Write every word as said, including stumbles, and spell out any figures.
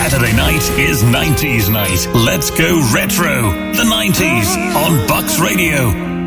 Saturday night is nineties night. Let's go retro. The nineties on Bucks Radio.